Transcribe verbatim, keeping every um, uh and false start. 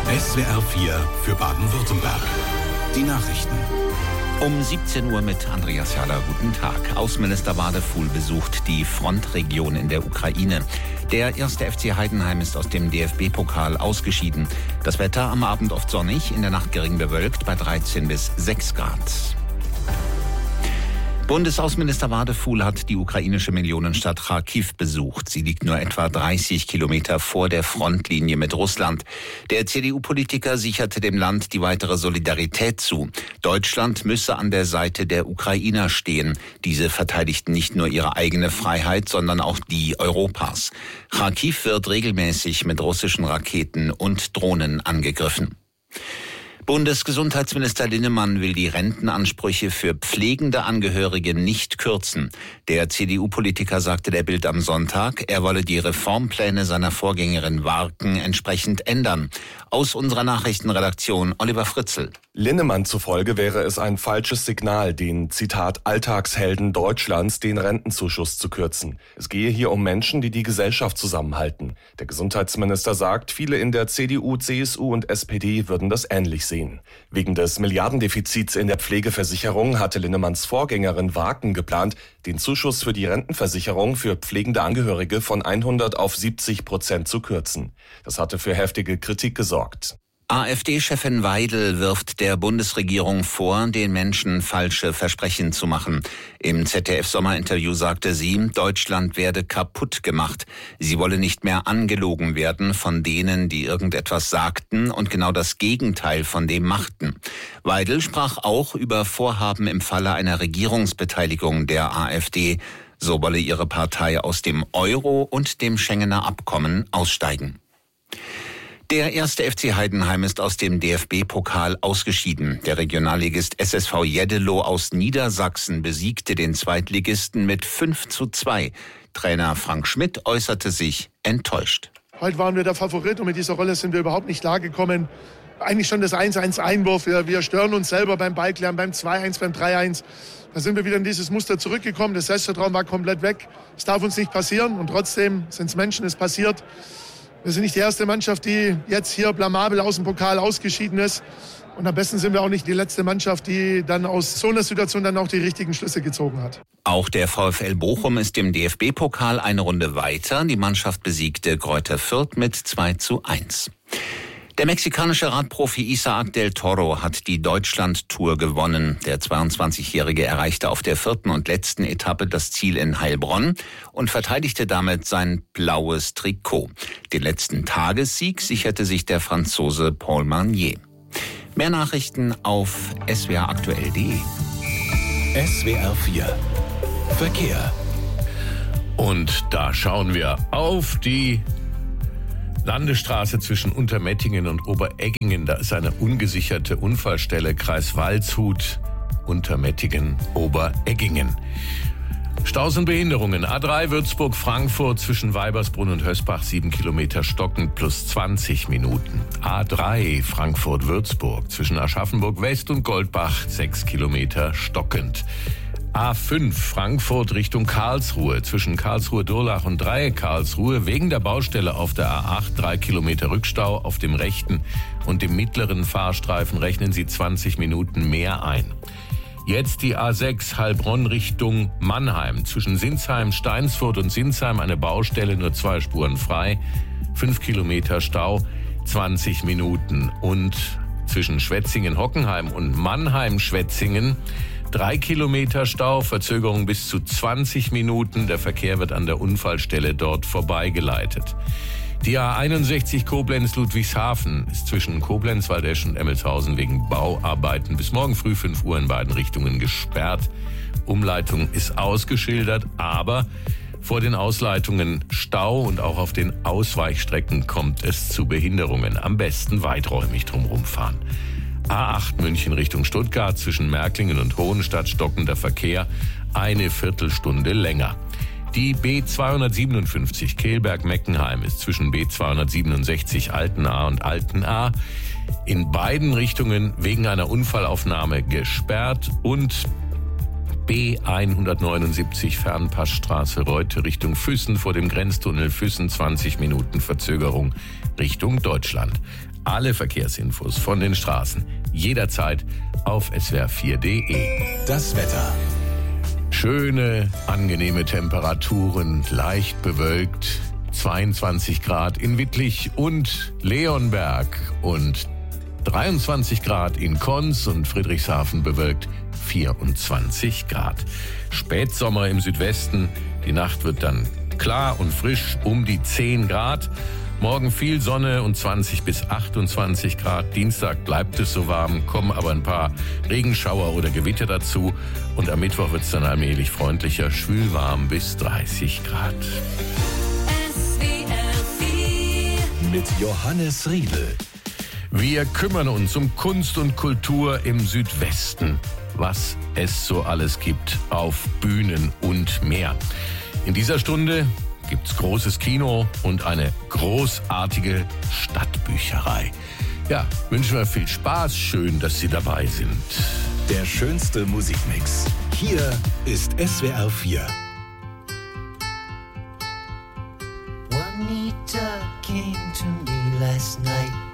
S W R vier für Baden-Württemberg. Die Nachrichten. Um siebzehn Uhr mit Andreas Jaller. Guten Tag. Außenminister Wadefuhl besucht die Frontregion in der Ukraine. Der erste F C Heidenheim ist aus dem D F B-Pokal ausgeschieden. Das Wetter am Abend oft sonnig, in der Nacht gering bewölkt bei dreizehn bis sechs Grad. Bundesaußenminister Wadefuhl hat die ukrainische Millionenstadt Charkiw besucht. Sie liegt nur etwa dreißig Kilometer vor der Frontlinie mit Russland. Der C D U-Politiker sicherte dem Land die weitere Solidarität zu. Deutschland müsse an der Seite der Ukrainer stehen. Diese verteidigten nicht nur ihre eigene Freiheit, sondern auch die Europas. Charkiw wird regelmäßig mit russischen Raketen und Drohnen angegriffen. Bundesgesundheitsminister Linnemann will die Rentenansprüche für pflegende Angehörige nicht kürzen. Der C D U-Politiker sagte der Bild am Sonntag, er wolle die Reformpläne seiner Vorgängerin Warken entsprechend ändern. Aus unserer Nachrichtenredaktion Oliver Fritzl. Linnemann zufolge wäre es ein falsches Signal, den, Zitat, Alltagshelden Deutschlands den Rentenzuschuss zu kürzen. Es gehe hier um Menschen, die die Gesellschaft zusammenhalten. Der Gesundheitsminister sagt, viele in der C D U, C S U und S P D würden das ähnlich sehen. Wegen des Milliardendefizits in der Pflegeversicherung hatte Linnemanns Vorgängerin Warken geplant, den Zuschuss für die Rentenversicherung für pflegende Angehörige von hundert auf siebzig Prozent zu kürzen. Das hatte für heftige Kritik gesorgt. AfD-Chefin Weidel wirft der Bundesregierung vor, den Menschen falsche Versprechen zu machen. Im Z D F-Sommerinterview sagte sie, Deutschland werde kaputt gemacht. Sie wolle nicht mehr angelogen werden von denen, die irgendetwas sagten und genau das Gegenteil von dem machten. Weidel sprach auch über Vorhaben im Falle einer Regierungsbeteiligung der AfD. So wolle ihre Partei aus dem Euro und dem Schengener Abkommen aussteigen. Der erste F C Heidenheim ist aus dem D F B-Pokal ausgeschieden. Der Regionalligist S S V Jeddelo aus Niedersachsen besiegte den Zweitligisten mit fünf zu zwei. Trainer Frank Schmidt äußerte sich enttäuscht. Heute waren wir der Favorit und mit dieser Rolle sind wir überhaupt nicht klargekommen. Eigentlich schon das eins eins Einwurf. Wir, wir stören uns selber beim Ballklären, beim zwei eins, beim drei eins. Da sind wir wieder in dieses Muster zurückgekommen. Das Selbstvertrauen war komplett weg. Es darf uns nicht passieren und trotzdem sind es Menschen, es passiert. Wir sind nicht die erste Mannschaft, die jetzt hier blamabel aus dem Pokal ausgeschieden ist. Und am besten sind wir auch nicht die letzte Mannschaft, die dann aus so einer Situation dann auch die richtigen Schlüsse gezogen hat. Auch der VfL Bochum ist im D F B-Pokal eine Runde weiter. Die Mannschaft besiegte Greuther Fürth mit zwei zu eins. Der mexikanische Radprofi Isaac del Toro hat die Deutschland-Tour gewonnen. Der zweiundzwanzigjährige erreichte auf der vierten und letzten Etappe das Ziel in Heilbronn und verteidigte damit sein blaues Trikot. Den letzten Tagessieg sicherte sich der Franzose Paul Marnier. Mehr Nachrichten auf s w r aktuell punkt d e. S W R vier Verkehr. Und da schauen wir auf die Landesstraße zwischen Untermettingen und Obereggingen. Da ist eine ungesicherte Unfallstelle, Kreis Waldshut, Untermettingen, Obereggingen. Staus und Behinderungen. A drei Würzburg-Frankfurt zwischen Weibersbrunn und Hösbach sieben Kilometer stockend plus zwanzig Minuten. A drei Frankfurt-Würzburg zwischen Aschaffenburg-West und Goldbach sechs Kilometer stockend. A fünf Frankfurt Richtung Karlsruhe zwischen Karlsruhe-Durlach und Dreieck Karlsruhe wegen der Baustelle auf der A acht drei Kilometer Rückstau auf dem rechten und dem mittleren Fahrstreifen rechnen Sie zwanzig Minuten mehr ein. Jetzt die A sechs Heilbronn Richtung Mannheim zwischen Sinsheim, Steinsfurt und Sinsheim eine Baustelle, nur zwei Spuren frei, fünf Kilometer Stau, zwanzig Minuten und zwischen Schwetzingen-Hockenheim und Mannheim-Schwetzingen Drei Kilometer Stau, Verzögerung bis zu zwanzig Minuten. Der Verkehr wird an der Unfallstelle dort vorbeigeleitet. Die A einundsechzig Koblenz-Ludwigshafen ist zwischen Koblenz, Waldesch und Emmelshausen wegen Bauarbeiten bis morgen früh fünf Uhr in beiden Richtungen gesperrt. Umleitung ist ausgeschildert, aber vor den Ausleitungen Stau und auch auf den Ausweichstrecken kommt es zu Behinderungen. Am besten weiträumig drumherum fahren. A acht München Richtung Stuttgart zwischen Märklingen und Hohenstadt stockender Verkehr eine Viertelstunde länger. Die B zweihundertsiebenundfünfzig Kehlberg-Meckenheim ist zwischen B zweihundertsiebenundsechzig Altenahr und Altenahr in beiden Richtungen wegen einer Unfallaufnahme gesperrt und B hundertneunundsiebzig Fernpassstraße Reute Richtung Füssen vor dem Grenztunnel Füssen, zwanzig Minuten Verzögerung Richtung Deutschland. Alle Verkehrsinfos von den Straßen jederzeit auf S W R vier punkt de. Das Wetter. Schöne, angenehme Temperaturen, leicht bewölkt, zweiundzwanzig Grad in Wittlich und Leonberg und dreiundzwanzig Grad in Konz und Friedrichshafen bewölkt, vierundzwanzig Grad. Spätsommer im Südwesten, die Nacht wird dann klar und frisch um die zehn Grad. Morgen viel Sonne und zwanzig bis achtundzwanzig Grad. Dienstag bleibt es so warm, kommen aber ein paar Regenschauer oder Gewitter dazu. Und am Mittwoch wird es dann allmählich freundlicher, schwülwarm bis dreißig Grad. S W R vier Mit Johannes Riedel. Wir kümmern uns um Kunst und Kultur im Südwesten, was es so alles gibt auf Bühnen und mehr. In dieser Stunde gibt's großes Kino und eine großartige Stadtbücherei. Ja, wünschen wir viel Spaß. Schön, dass Sie dabei sind. Der schönste Musikmix. Hier ist S W R vier. Juanita came to me last night.